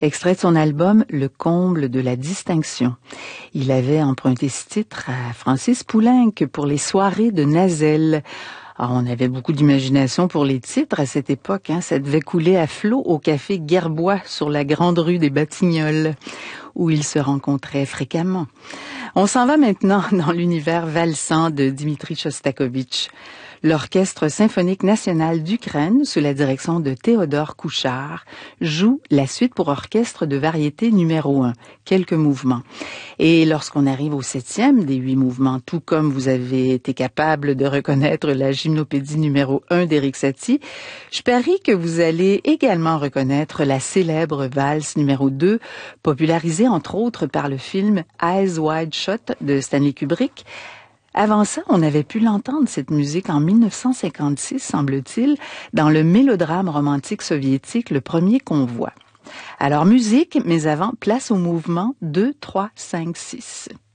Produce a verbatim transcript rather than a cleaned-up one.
Extrait de son album Le comble de la distinction. Il avait emprunté ce titre à Francis Poulenc pour les soirées de Nazelle. Alors, on avait beaucoup d'imagination pour les titres à cette époque, hein. Ça devait couler à flot au café Gerbois sur la grande rue des Batignolles, où ils se rencontraient fréquemment. On s'en va maintenant dans l'univers valsant de Dimitri Chostakovitch. L'Orchestre symphonique national d'Ukraine, sous la direction de Théodore Kouchard, joue la suite pour orchestre de variété numéro un, quelques mouvements. Et lorsqu'on arrive au septième des huit mouvements, tout comme vous avez été capable de reconnaître la gymnopédie numéro un d'Éric Satie, je parie que vous allez également reconnaître la célèbre valse numéro deux, popularisée entre autres par le film Eyes Wide Shut de Stanley Kubrick. Avant ça, on avait pu l'entendre, cette musique, en mille neuf cent cinquante-six, semble-t-il, dans le mélodrame romantique soviétique Le Premier Convoi. Alors, musique, mais avant, place au mouvement deux, trois, cinq, six.